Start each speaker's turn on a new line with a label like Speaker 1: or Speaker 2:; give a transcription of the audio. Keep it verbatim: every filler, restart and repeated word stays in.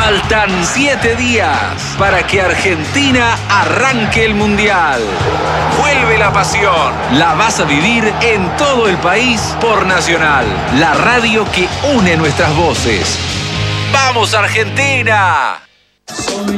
Speaker 1: Faltan siete días para que Argentina arranque el Mundial. Vuelve la pasión. La vas a vivir en todo el país por Nacional, la radio que une nuestras voces. ¡Vamos, Argentina!